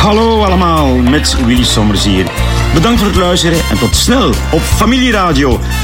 Hallo allemaal, met Willy Sommers hier. Bedankt voor het luisteren en tot snel op Familieradio.